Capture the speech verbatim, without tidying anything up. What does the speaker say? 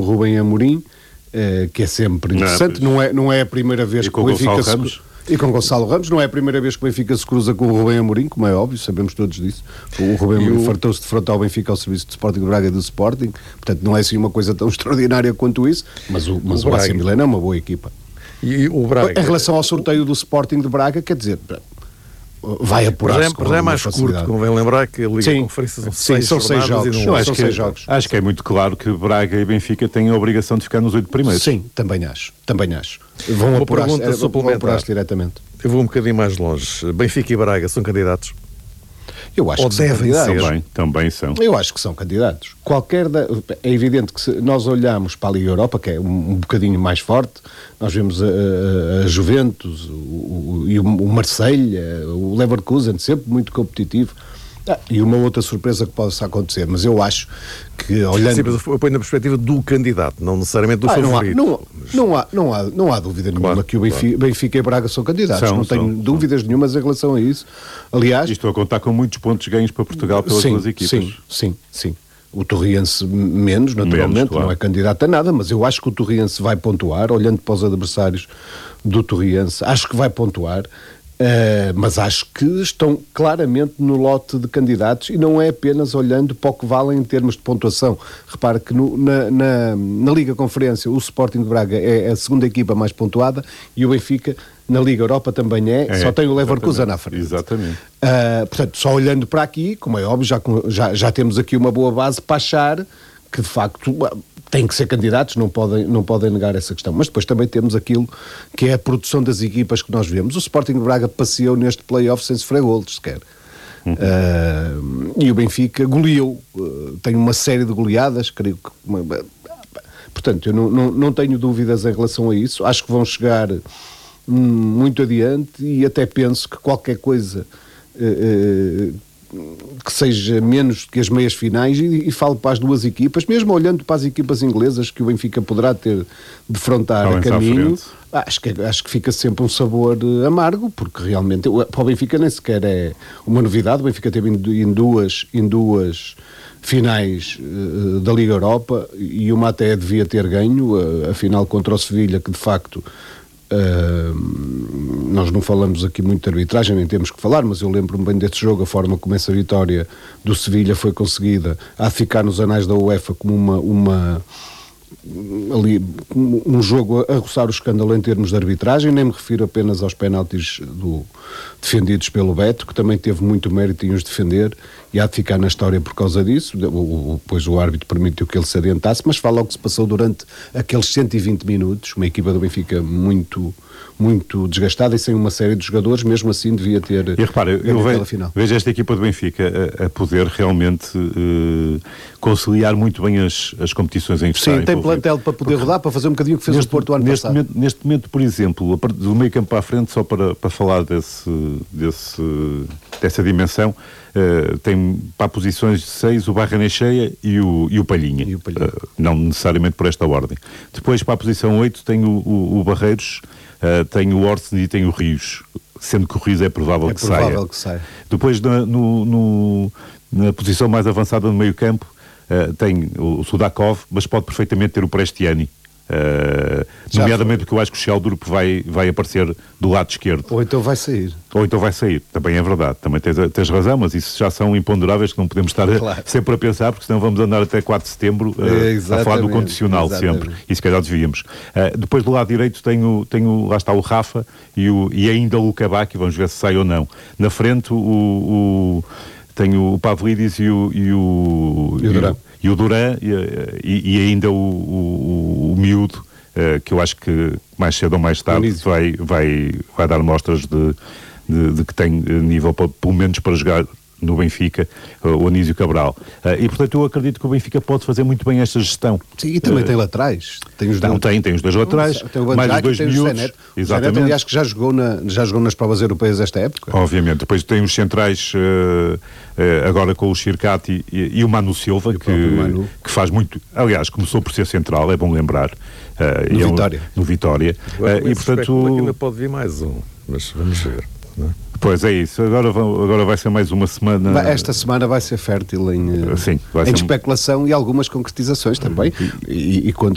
Rubem Amorim, uh, que é sempre interessante. Não, não, é, não é a primeira vez e que o Benfica se... Ramos. E com Gonçalo Ramos, não é a primeira vez que o Benfica se cruza com o Rubem Amorim, como é óbvio, sabemos todos disso. O Rubem Amorim o... fartou-se de fronte ao Benfica ao serviço de Sporting de Braga e do Sporting, portanto não é assim uma coisa tão extraordinária quanto isso, mas o, mas o, o A C Milano é uma boa equipa. E o Braga... Em relação ao sorteio do Sporting de Braga, quer dizer, vai apurar-se com já é mais curto, convém lembrar que a Liga de Conferência são, sim, seis, são seis jogos. E não acho, são que seis é, jogos. Acho que é muito claro que Braga e Benfica têm a obrigação de ficar nos oito primeiros. Sim, também acho, também acho. Vão apurar-se apurar diretamente. Eu vou um bocadinho mais longe. Benfica e Braga são candidatos? Eu acho Ou que são devem candidatos. Também, também são. Eu acho que são candidatos. Qualquer da... É evidente que se nós olhamos para a Liga Europa, que é um, um bocadinho mais forte, nós vemos a, a, a Juventus, o, o, o, o Marseille, o Leverkusen, sempre muito competitivo. Ah, e uma outra surpresa que possa acontecer, mas eu acho que olhando... Sim, mas eu ponho na perspectiva do candidato, não necessariamente do ah, favorito. Não há, não, não, há, não, há, não há dúvida nenhuma claro, que o Benfica, claro. Benfica e Braga são candidatos, São, não tenho são, dúvidas são. nenhumas em relação a isso. Aliás... E estou a contar com muitos pontos ganhos para Portugal pelas sim, duas equipas. Sim, sim, sim. O Torriense menos, naturalmente, menos, claro. Não é candidato a nada, mas eu acho que o Torriense vai pontuar, olhando para os adversários do Torriense, acho que vai pontuar. Uh, mas acho que estão claramente no lote de candidatos e não é apenas olhando para o que valem em termos de pontuação. Repare que no, na, na, na Liga Conferência o Sporting de Braga é a segunda equipa mais pontuada e o Benfica na Liga Europa também é, é só tem o Leverkusen na frente. Exatamente. Uh, portanto, só olhando para aqui, como é óbvio, já, já, já temos aqui uma boa base para achar que de facto têm que ser candidatos, não podem, não podem negar essa questão. Mas depois também temos aquilo que é a produção das equipas que nós vemos. O Sporting de Braga passeou neste play-off sem sofrer golos sequer. Uhum. Uh, e o Benfica goleou. Uh, tem uma série de goleadas, creio que... Uma, portanto, eu não, não, não tenho dúvidas em relação a isso. Acho que vão chegar hum, muito adiante e até penso que qualquer coisa... Uh, uh, que seja menos que as meias finais e, e falo para as duas equipas, mesmo olhando para as equipas inglesas que o Benfica poderá ter de defrontar a caminho, acho que, acho que fica sempre um sabor uh, amargo, porque realmente para o Benfica nem sequer é uma novidade. O Benfica teve em, em duas em duas finais uh, da Liga Europa e uma até devia ter ganho, uh, a final contra o Sevilha, que de facto Uh, nós não falamos aqui muito de arbitragem, nem temos que falar, mas eu lembro-me bem desse jogo, a forma como essa vitória do Sevilha foi conseguida, a ficar nos anais da UEFA como uma, uma ali, um jogo a roçar o escândalo em termos de arbitragem. Nem me refiro apenas aos penaltis do, defendidos pelo Beto, que também teve muito mérito em os defender e há de ficar na história por causa disso. O, o, pois o árbitro permitiu que ele se adiantasse, mas fala o que se passou durante aqueles cento e vinte minutos, uma equipa do Benfica muito, muito desgastada e sem uma série de jogadores, mesmo assim devia ter... E repara, eu, eu vejo, vejo esta equipa do Benfica a, a poder realmente uh, conciliar muito bem as, as competições em que está. Sim, tem plantel para poder rodar, para fazer um bocadinho o que fez neste, o Porto ano neste passado. Momento, neste momento, por exemplo, do meio campo para a frente, só para, para falar desse, desse, dessa dimensão, uh, tem para posições de seis o Barrenechea e o, e o Palhinha, e o Palhinha. Uh, não necessariamente por esta ordem. Depois para a posição oito tem o, o, o Barreiros, uh, tem o Orson e tem o Rios, sendo que o Rios é provável, é que, provável saia. que saia. Depois na, no, no, na posição mais avançada no meio campo uh, tem o Sudakov, mas pode perfeitamente ter o Prestiani. Uh, nomeadamente porque eu acho que o Sheldrup vai, vai aparecer do lado esquerdo. Ou então vai sair. Ou então vai sair, também é verdade, também tens, tens razão, mas isso já são imponderáveis que não podemos estar claro. sempre a pensar, porque senão vamos andar até quatro de setembro uh, é, a falar do condicional exatamente. sempre, e se calhar devíamos. Uh, depois do lado direito tenho, tenho, lá está o Rafa e, o, e ainda o Kabak, vamos ver se sai ou não. Na frente o, o, tenho o Pavlidis e o, e o, e o Duran. E o Duran e, e, e ainda o, o, o miúdo, uh, que eu acho que mais cedo ou mais tarde vai, vai, vai dar mostras de, de, de que tem nível, para, pelo menos para jogar no Benfica, uh, o Anísio Cabral. Uh, e portanto eu acredito que o Benfica pode fazer muito bem esta gestão. Sim, e também uh, tem laterais. Tem os não, dois. tem, tem os dois laterais, tem o mais os dois tem miúdos. O Zé Neto. Exatamente. O Zé Neto, aliás, que já jogou, na, já jogou nas provas europeias desta época. Obviamente. Depois tem os centrais, uh, uh, agora com o Chircati e, e o Manu Silva, e que, Manu. que faz muito... Aliás, começou por ser central, é bom lembrar. Uh, no é Vitória. Um, no Vitória. Uh, e portanto... ainda pode vir mais um, mas vamos ver. Não é? Pois é isso, agora, agora vai ser mais uma semana... Esta semana vai ser fértil em, Sim, vai em ser... especulação e algumas concretizações também, e, e, e quando